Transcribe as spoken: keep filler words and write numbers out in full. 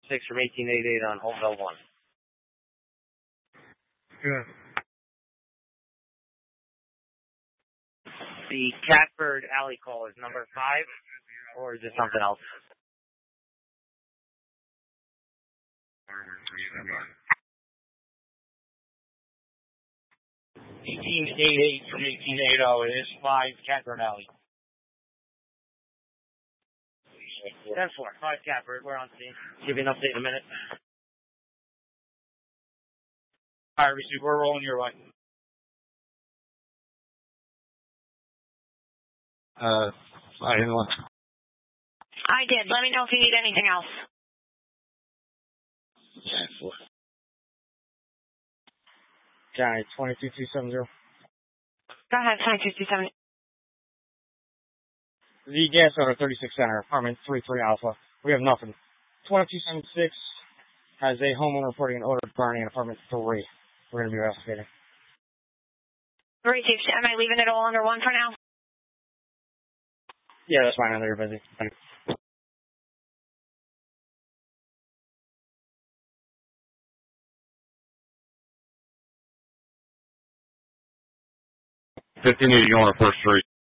six from eighteen eighty-eight on Holtville one. Good. The Catbird Alley call is number five, or is it something else? eighteen eighty-eight from eighteen eighty. It is five Catbird Alley. ten four, five Catbird. We're on scene. Give you an update in a minute. All right, receive. We're rolling your way. Uh, I didn't want. I did. Let me know if you need anything else. ten four. Johnny, twenty-two two seventy. Go ahead, twenty-two two seventy. The gas order, thirty-six Center, apartment three three Alpha. We have nothing. twenty-two seventy-six has a homeowner reporting an odor burning in apartment three. We're going to be investigating. Receive. Am I leaving it all under one for now? Yeah, that's fine. I know you're busy. fifteen eighty going to First Street.